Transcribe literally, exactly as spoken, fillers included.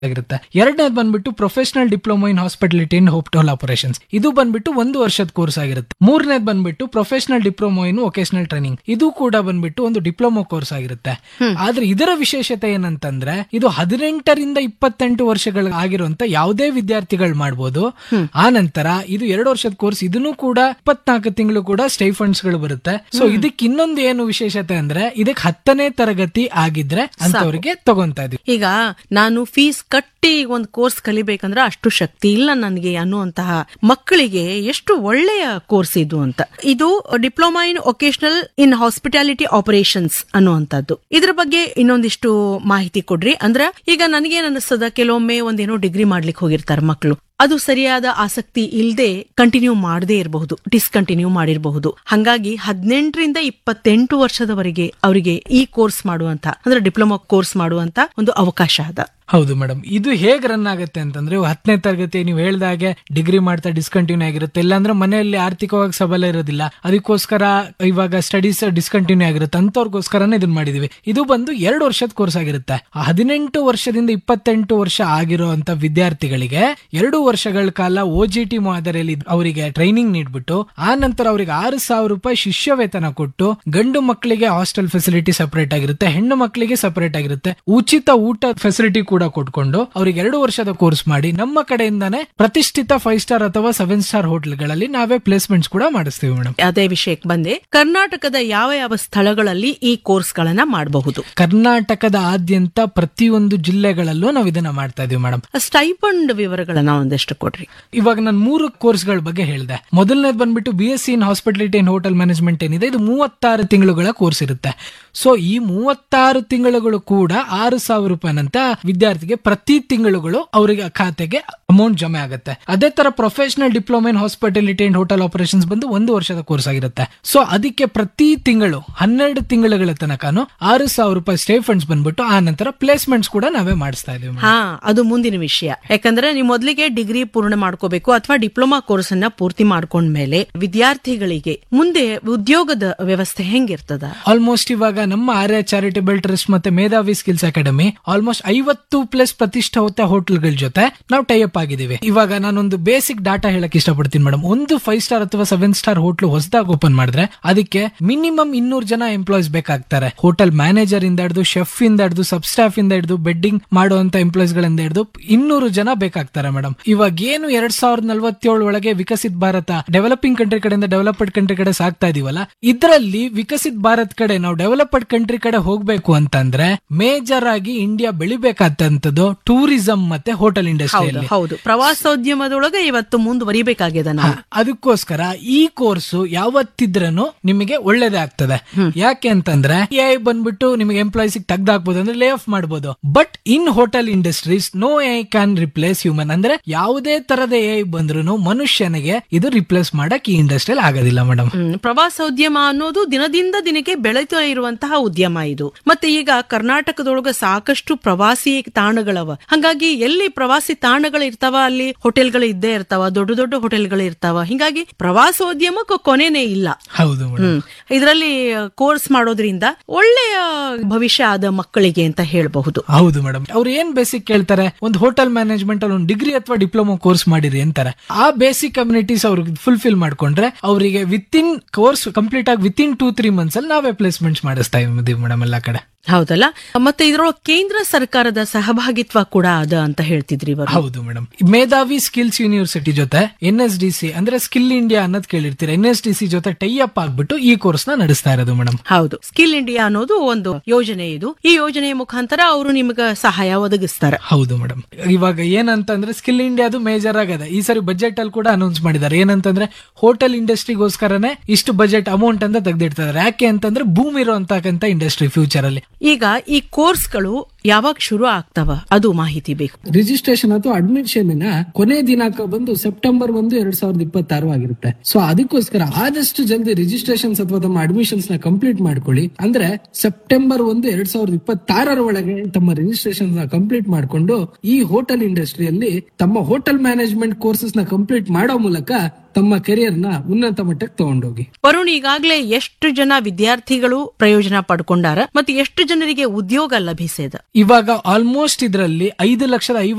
ಆಗಿರುತ್ತೆ. ಎರಡನೇದು ಬಂದ್ಬಿಟ್ಟು professional diploma in hospitality and hotel operations, ಇದು ಬಂದ್ಬಿಟ್ಟು ಒಂದು ವರ್ಷದ ಕೋರ್ಸ್ ಆಗಿರುತ್ತೆ. ಮೂರನೇದು ಬಂದ್ಬಿಟ್ಟು professional diploma in vocational training, ಇದು ಕೂಡ ಬಂದ್ಬಿಟ್ಟು ಒಂದು ಡಿಪ್ಲೊಮಾ ಕೋರ್ಸ್ ಆಗಿರುತ್ತೆ. ಆದ್ರೆ ಇದರ ವಿಶೇಷತೆ ಏನಂತಂದ್ರೆ ಇದು ಹದಿನೆಂಟರಿಂದ ಇಪ್ಪತ್ತೆಂಟು ವರ್ಷಗಳ ಆಗಿರುವಂತ ಯಾವುದೇ ವಿದ್ಯಾರ್ಥಿಗಳು ಮಾಡಬಹುದು. ಆ ನಂತರ ಇದು ಎರಡು ವರ್ಷದ ಕೋರ್ಸ್, ಇದನ್ನು ಕೂಡ ಇಪ್ಪತ್ನಾಲ್ಕು ತಿಂಗಳು ಕೂಡ ಸ್ಟೈಫಂಡ್ಸ್ ಗಳು ಬರುತ್ತೆ. ಸೊ ಇದಕ್ಕೆ ಇನ್ನೊಂದು ಏನು ವಿಶೇಷತೆ ಅಂದ್ರೆ ಇದಕ್ಕೆ ಹತ್ತನೇ ತರಗತಿ ಆಗಿದ್ರೆ ಅಂತವರಿಗೆ ತಗೊಂತಾ ಇದೀವಿ. ಈಗ ನಾನು ಫೀಸ್ ಕಟ್ಟಿ ಒಂದು ಕೋರ್ಸ್ ಕಲಿಬೇಕಂದ್ರೆ ಅಷ್ಟು ಶಕ್ತಿ ಇಲ್ಲ ನನಗೆ ಅನ್ನುವಂತಹ ಮಕ್ಕಳಿಗೆ ಎಷ್ಟು ಒಳ್ಳೆಯ ಕೋರ್ಸ್ ಇದು ಅಂತ. ಇದು diploma in vocational in hospitality operations ಅನ್ನುವಂಥದ್ದು. ಇದ್ರ ಬಗ್ಗೆ ಇನ್ನೊಂದಿಷ್ಟು ಮಾಹಿತಿ ಕೊಡ್ರಿ. ಅಂದ್ರೆ ಈಗ ನನಗೇನ್ ಅನಿಸ್ತದ, ಕೆಲವೊಮ್ಮೆ ಒಂದೇನೋ ಡಿಗ್ರಿ ಮಾಡ್ಲಿಕ್ಕೆ ಹೋಗಿರ್ತಾರೆ ಮಕ್ಕಳು, ಅದು ಸರಿಯಾದ ಆಸಕ್ತಿ ಇಲ್ಲದೆ ಕಂಟಿನ್ಯೂ ಮಾಡದೇ ಇರಬಹುದು, ಡಿಸ್ಕಂಟಿನ್ಯೂ ಮಾಡಿರಬಹುದು. ಹಾಗಾಗಿ ಹದಿನೆಂಟರಿಂದ ಇಪ್ಪತ್ತೆಂಟು ವರ್ಷದವರೆಗೆ ಅವರಿಗೆ ಈ ಕೋರ್ಸ್ ಮಾಡುವಂತ ಅಂದ್ರೆ ಡಿಪ್ಲೊಮಾ ಕೋರ್ಸ್ ಮಾಡುವಂತ ಒಂದು ಅವಕಾಶ ಅದ. ಹೌದು ಮೇಡಮ್, ಇದು ಹೇಗ್ ರನ್ ಆಗುತ್ತೆ ಅಂತಂದ್ರೆ ಹತ್ತನೇ ತರಗತಿ ನೀವು ಹೇಳ್ದಾಗೆ ಡಿಗ್ರಿ ಮಾಡ್ತಾ ಡಿಸ್ಕಂಟಿನ್ಯೂ ಆಗಿರುತ್ತೆ, ಇಲ್ಲಾಂದ್ರೆ ಮನೆಯಲ್ಲಿ ಆರ್ಥಿಕವಾಗಿ ಸಬಲ ಇರೋದಿಲ್ಲ, ಅದಕ್ಕೋಸ್ಕರ ಇವಾಗ ಸ್ಟಡೀಸ್ ಡಿಸ್ಕಂಟಿನ್ಯೂ ಆಗಿರುತ್ತೆ, ಅಂತವ್ರಿಗೋಸ್ಕರನೇ ಇದನ್ನ ಮಾಡಿದೀವಿ. ಇದು ಬಂದು ಎರಡು ವರ್ಷದ ಕೋರ್ಸ್ ಆಗಿರುತ್ತೆ. ಹದಿನೆಂಟು ವರ್ಷದಿಂದ ಇಪ್ಪತ್ತೆಂಟು ವರ್ಷ ಆಗಿರುವಂತ ವಿದ್ಯಾರ್ಥಿಗಳಿಗೆ ಎರಡು ವರ್ಷಗಳ ಕಾಲ ಒ ಜಿ ಟಿ ಮಾದರಿಯಲ್ಲಿ ಅವರಿಗೆ ಟ್ರೈನಿಂಗ್ ನೀಡ್ಬಿಟ್ಟು ಆ ನಂತರ ಅವರಿಗೆ ಆರು ಸಾವಿರ ರೂಪಾಯಿ ಶಿಷ್ಯ ವೇತನ ಕೊಟ್ಟು, ಗಂಡು ಮಕ್ಕಳಿಗೆ ಹಾಸ್ಟೆಲ್ ಫೆಸಿಲಿಟಿ ಸಪರೇಟ್ ಆಗಿರುತ್ತೆ, ಹೆಣ್ಣು ಮಕ್ಕಳಿಗೆ ಸಪರೇಟ್ ಆಗಿರುತ್ತೆ, ಉಚಿತ ಊಟ ಫೆಸಿಲಿಟಿ ಕೂಡ ಕೊಟ್ಕೊಂಡು ಅವರಿಗೆ ಎರಡು ವರ್ಷದ ಕೋರ್ಸ್ ಮಾಡಿ ನಮ್ಮ ಕಡೆಯಿಂದಾನೆ ಪ್ರತಿಷ್ಠಿತ ಫೈವ್ ಸ್ಟಾರ್ ಅಥವಾ ಸೆವೆನ್ ಸ್ಟಾರ್ ಹೋಟೆಲ್ಗಳಲ್ಲಿ ನಾವೇ ಪ್ಲೇಸ್ಮೆಂಟ್ಸ್ ಕೂಡ ಮಾಡಿಸ್ತೀವಿ ಮೇಡಮ್. ಅದೇ ವಿಷಯಕ್ಕೆ ಬಂದೆ, ಕರ್ನಾಟಕದ ಯಾವ ಯಾವ ಸ್ಥಳಗಳಲ್ಲಿ ಈ ಕೋರ್ಸ್ ಗಳನ್ನ ಮಾಡಬಹುದು? ಕರ್ನಾಟಕದ ಆದ್ಯಂತ ಪ್ರತಿಯೊಂದು ಜಿಲ್ಲೆಗಳಲ್ಲೂ ನಾವು ಇದನ್ನ ಮಾಡ್ತಾ ಇದೀವಿ ಮೇಡಮ್. ಸ್ಟೈಪಂಡ್ ವಿವರಗಳನ್ನ ಒಂದಷ್ಟು ಕೊಡ್ರಿ. ಇವಾಗ ನಾನು ಮೂರು ಕೋರ್ಸ್ ಗಳ ಬಗ್ಗೆ ಹೇಳಿದೆ. ಮೊದಲನೇದು ಬಂದ್ಬಿಟ್ಟು B S C in hospitality and hotel management ಏನಿದೆ, ಇದು ಮೂವತ್ತಾರು ತಿಂಗಳುಗಳ ಕೋರ್ಸ್ ಇರುತ್ತೆ. ಸೊ ಈ ಮೂವತ್ತಾರು ತಿಂಗಳುಗಳು ಕೂಡ ಆರು ಸಾವಿರ ರೂಪಾಯಿನಂತ ವಿದ್ಯಾರ್ಥಿಗೆ ಪ್ರತಿ ತಿಂಗಳುಗಳು ಅವರಿಗೆ ಖಾತೆಗೆ ಅಮೌಂಟ್ ಜಮೆ ಆಗುತ್ತೆ. ಅದೇ ತರ professional diploma in hospitality and hotel operations ಬಂದು ಒಂದು ವರ್ಷದ ಕೋರ್ಸ್ ಆಗಿರುತ್ತೆ. ಸೊ ಅದಕ್ಕೆ ಪ್ರತಿ ತಿಂಗಳು ಹನ್ನೆರಡು ತಿಂಗಳುಗಳ ತನಕನು ಆರು ಸಾವಿರ ರೂಪಾಯಿ ಸ್ಟೇ ಫಂಡ್ಸ್ ಬಂದ್ಬಿಟ್ಟು ಆ ನಂತರ ಪ್ಲೇಸ್ಮೆಂಟ್ಸ್ ಕೂಡ ನಾವೇ ಮಾಡಿಸ್ತಾ ಇದೀವಿ. ಹಾ, ಅದು ಮುಂದಿನ ವಿಷಯ. ಯಾಕಂದ್ರೆ ನೀವು ಮೊದಲಿಗೆ ಡಿಗ್ರಿ ಪೂರ್ಣ ಮಾಡ್ಕೋಬೇಕು ಅಥವಾ ಡಿಪ್ಲೊಮಾ ಕೋರ್ಸ್ ಅನ್ನ ಪೂರ್ತಿ ಮಾಡ್ಕೊಂಡ್ಮೇಲೆ ವಿದ್ಯಾರ್ಥಿಗಳಿಗೆ ಮುಂದೆ ಉದ್ಯೋಗದ ವ್ಯವಸ್ಥೆ ಹೆಂಗಿರ್ತದ? ಆಲ್ಮೋಸ್ಟ್ ಇವಾಗ ನಮ್ಮ ಆರ್ಯ ಚಾರಿಟೇಬಲ್ ಟ್ರಸ್ಟ್ ಮತ್ತೆ ಮೇಧಾವಿ ಸ್ಕಿಲ್ಸ್ ಅಕಾಡೆಮಿ ಆಲ್ಮೋಸ್ಟ್ ಐವತ್ತು ಪ್ಲಸ್ ಪ್ರತಿಷ್ಠಾತ ಹೋಟೆಲ್ಗಳ ಜೊತೆ ನಾವು ಟೈ ಅಪ್ ಆಗಿದ್ದೀವಿ. ಇವಾಗ ನಾನೊಂದು ಬೇಸಿಕ್ ಡಾಟಾ ಹೇಳಕ್ ಇಷ್ಟಪಡ್ತೀನಿ ಮೇಡಮ್. ಒಂದು ಫೈವ್ ಸ್ಟಾರ್ ಅಥವಾ ಸೆವೆನ್ ಸ್ಟಾರ್ ಹೋಟ್ಲು ಹೊಸದಾಗಿ ಓಪನ್ ಮಾಡಿದ್ರೆ ಅದಕ್ಕೆ ಮಿನಿಮಮ್ ಇನ್ನೂರು ಜನ ಎಂಪ್ಲಾಯ್ಸ್ ಬೇಕಾಗ್ತಾರೆ. ಹೋಟೆಲ್ ಮ್ಯಾನೇಜರ್ ಇಂದ ಹಿಡಿದು, ಶೆಫ್ ಇಂದ ಹಿಡಿದು, ಸಬ್ ಸ್ಟಾಫ್ ಇಂದ ಹಿಡಿದು, ಬೆಡ್ಡಿಂಗ್ ಮಾಡುವಂತ ಎಂಪ್ಲಾಯ್ಸ್ ಗಳಿಂದ ಹಿಡಿದು ಇನ್ನೂರು ಜನ ಬೇಕಾಗ್ತಾರೆ ಮೇಡಮ್. ಇವಾಗ ಏನು ಎರಡ್ ಸಾವಿರದ ನಲವತ್ತೇಳು ಒಳಗೆ ವಿಕಸಿತ ಭಾರತ ಡೆವಲಪಿಂಗ್ ಕಂಟ್ರಿ ಕಡೆಯಿಂದ ಡೆವಲಪ್ಡ್ ಕಂಟ್ರಿ ಕಡೆ ಸಾಕ್ತಾ ಇದೀವಲ್ಲ, ಇದರಲ್ಲಿ ವಿಕಸಿತ ಭಾರತ್ ಕಡೆ ನಾವು ಡೆವಲಪ್ಡ್ ಕಂಟ್ರಿ ಕಡೆ ಹೋಗ್ಬೇಕು ಅಂತಂದ್ರೆ ಮೇಜರ್ ಆಗಿ ಇಂಡಿಯಾ ಬೆಳಿಬೇಕಾದಂತದ್ದು ಟೂರಿಸಂ ಮತ್ತೆ ಹೋಟೆಲ್ ಇಂಡಸ್ಟ್ರಿಯಲ್ಲಿ. ಹೌದು, ಪ್ರವಾಸೋದ್ಯಮದೊಳಗೆ ಇವತ್ತು ಮುಂದುವರಿಬೇಕಾಗಿದೆ ನಾವು. ಅದಕ್ಕೋಸ್ಕರ ಈ ಕೋರ್ಸ್ ಯಾವತ್ತಿದ್ರೂ ನಿಮಗೆ ಒಳ್ಳೇದೇ ಆಗ್ತದೆ. ಯಾಕೆ ಅಂತಂದ್ರೆ ಎ ಐ ಬಂದ್ಬಿಟ್ಟು ನಿಮಗೆ ಎಂಪ್ಲಾಯ್ಸ್ ತೆಗ್ದಾಕ್ಬಹುದು, ಅಂದ್ರೆ ಲೇ ಆಫ್ ಮಾಡಬಹುದು. But in hotel industries no A I can replace human. ಅಂದ್ರೆ ಯಾವುದೇ ತರದ ಎ ಐ ಬಂದ್ರು ಮನುಷ್ಯನಿಗೆ ಇದು ರಿಪ್ಲೇಸ್ ಮಾಡಕ್ ಈ ಇಂಡಸ್ಟ್ರಿಯಲ್ಲಿ ಆಗೋದಿಲ್ಲ ಮೇಡಮ್. ಪ್ರವಾಸೋದ್ಯಮ ಅನ್ನೋದು ದಿನದಿಂದ ದಿನಕ್ಕೆ ಬೆಳೀತಾ ಇರುವಂತಹ ಉದ್ಯಮ ಇದು. ಮತ್ತೆ ಈಗ ಕರ್ನಾಟಕದೊಳಗ ಸಾಕಷ್ಟು ಪ್ರವಾಸಿ ತಾಣಗಳವ. ಹಾಗಾಗಿ ಎಲ್ಲಿ ಪ್ರವಾಸಿ ತಾಣಗಳು ಇರ್ತಾವ ಅಲ್ಲಿ ಹೋಟೆಲ್ಗಳು ಇದ್ದೇ ಇರ್ತಾವ, ದೊಡ್ಡ ದೊಡ್ಡ ಹೋಟೆಲ್ಗಳು ಇರ್ತಾವ. ಹಿಂಗಾಗಿ ಪ್ರವಾಸೋದ್ಯಮಕ್ಕೆ ಕೊನೆನೇ ಇಲ್ಲ. ಹೌದು, ಇದರಲ್ಲಿ ಕೋರ್ಸ್ ಮಾಡೋದ್ರಿಂದ ಒಳ್ಳೆಯ ಭವಿಷ್ಯ ಆದ ಮಕ್ಕಳಿಗೆ ಅಂತ ಹೇಳಬಹುದು. ಹೌದು ಮೇಡಮ್. ಅವ್ರು ಏನ್ ಬೇಸಿಕ್ ಕೇಳ್ತಾರೆ, ಒಂದು ಹೋಟೆಲ್ ಮ್ಯಾನೇಜ್ಮೆಂಟ್ ಅಲ್ಲಿ ಒಂದು ಡಿಗ್ರಿ ಅಥವಾ ಡಿಪ್ಲೊಮಾ ಕೋರ್ಸ್ ಮಾಡಿರಿ ಅಂತಾರೆ. ಆ ಬೇಸಿಕ್ ಕಮ್ಯುನಿಟೀಸ್ ಅವ್ರಿಗೆ ಫುಲ್ಫಿಲ್ ಮಾಡ್ಕೊಂಡ್ರೆ ಅವರಿಗೆ ವಿತ್ ಇನ್ ಕೋರ್ಸ್ ಕಂಪ್ಲೀಟ್ ಆಗಿ with in two three months ಅಲ್ಲಿ ನಾವೇ ಪ್ಲೇಸ್ಮೆಂಟ್ಸ್ ಮಾಡಿಸ್ತಾ ಇದೀವಿ ಮೇಡಮ್ ಎಲ್ಲಾ ಕಡೆ. ಹೌದಲ್ಲ. ಮತ್ತೆ ಇದ್ರೊಳಗೆ ಕೇಂದ್ರ ಸರ್ಕಾರದ ಸಹಭಾಗಿತ್ವ ಕೂಡ ಅದ ಅಂತ ಹೇಳ್ತಿದ್ರಿ. ಹೌದು ಮೇಡಮ್. ಮೇಧಾವಿ ಸ್ಕಿಲ್ಸ್ ಯೂನಿವರ್ಸಿಟಿ ಜೊತೆ ಎನ್ ಎಸ್ ಡಿ ಸಿ ಅಂದ್ರೆ ಸ್ಕಿಲ್ ಇಂಡಿಯಾ ಅನ್ನೋದು ಕೇಳಿರ್ತೀರಿ, ಎನ್ ಎಸ್ ಡಿ ಸಿ ಜೊತೆ ಟೈ ಅಪ್ ಆಗ್ಬಿಟ್ಟು ಈ ಕೋರ್ಸ್ ನ ನಡೆಸ್ತಾ ಇರೋದು ಮೇಡಮ್. ಹೌದು, ಸ್ಕಿಲ್ ಇಂಡಿಯಾ ಅನ್ನೋದು ಒಂದು ಯೋಜನೆ. ಇದು ಈ ಯೋಜನೆಯ ಮುಖಾಂತರ ಅವರು ನಿಮ್ಗೆ ಸಹಾಯ ಒದಗಿಸ್ತಾರೆ. ಹೌದು ಮೇಡಮ್. ಇವಾಗ ಏನಂತಂದ್ರೆ ಸ್ಕಿಲ್ ಇಂಡಿಯಾದು ಮೇಜರ್ ಆಗದೆ ಈ ಸರಿ ಬಜೆಟ್ ಅಲ್ಲಿ ಕೂಡ ಅನೌನ್ಸ್ ಮಾಡಿದ್ದಾರೆ. ಏನಂತಂದ್ರೆ ಹೋಟೆಲ್ ಇಂಡಸ್ಟ್ರಿಗೋಸ್ಕರನೇ ಇಷ್ಟು ಬಜೆಟ್ ಅಮೌಂಟ್ ಅಂತ ತೆಗೆದಿಡ್ತಾರೆ. ಯಾಕೆ ಅಂತಂದ್ರೆ ಭೂಮಿ ಇರುವಂತಕ್ಕಂತ ಇಂಡಸ್ಟ್ರಿ ಫ್ಯೂಚರ್ ಅಲ್ಲಿ. ಈಗ ಈ ಕೋರ್ಸ್ಗಳು ಯಾವಾಗ ಶುರು ಆಗ್ತಾವ ಅದು ಮಾಹಿತಿ ಬೇಕು. ರಿಜಿಸ್ಟ್ರೇಷನ್ ಅಥವಾ ಅಡ್ಮಿಷನ್ ಕೊನೆ ದಿನಾಂಕ ಬಂದು ಸೆಪ್ಟೆಂಬರ್ ಒಂದು ಎರಡ್ ಸಾವಿರದ ಇಪ್ಪತ್ತಾರು ಆಗಿರುತ್ತೆ. ಸೊ ಅದಕ್ಕೋಸ್ಕರ ಆದಷ್ಟು ಜಲ್ದಿ ರಿಜಿಸ್ಟ್ರೇಷನ್ಸ್ ಅಥವಾ ತಮ್ಮ ಅಡ್ಮಿಷನ್ಸ್ ನ ಕಂಪ್ಲೀಟ್ ಮಾಡ್ಕೊಳ್ಳಿ. ಅಂದ್ರೆ ಸೆಪ್ಟೆಂಬರ್ ಒಂದು ಎರಡ್ ಸಾವಿರದ ಇಪ್ಪತ್ತಾರರ ಒಳಗೆ ತಮ್ಮ ರಿಜಿಸ್ಟ್ರೇಷನ್ ನ ಕಂಪ್ಲೀಟ್ ಮಾಡ್ಕೊಂಡು ಈ ಹೋಟೆಲ್ ಇಂಡಸ್ಟ್ರಿಯಲ್ಲಿ ತಮ್ಮ ಹೋಟೆಲ್ ಮ್ಯಾನೇಜ್ಮೆಂಟ್ ಕೋರ್ಸಸ್ ನ ಕಂಪ್ಲೀಟ್ ಮಾಡೋ ಮೂಲಕ ತಮ್ಮ ಕೆರಿಯರ್ ನ ಉನ್ನತ ಮಟ್ಟಕ್ಕೆ ತಗೊಂಡೋಗಿ. ವರುಣ್, ಈಗಾಗಲೇ ಎಷ್ಟು ಜನ ವಿದ್ಯಾರ್ಥಿಗಳು ಪ್ರಯೋಜನ ಪಡ್ಕೊಂಡಾರ ಮತ್ತೆ ಎಷ್ಟು ಜನರಿಗೆ ಉದ್ಯೋಗ ಲಭಿಸಿದ? ಇವಾಗ ಆಲ್ಮೋಸ್ಟ್ ಇದರಲ್ಲಿ ಐದು ಲಕ್ಷದ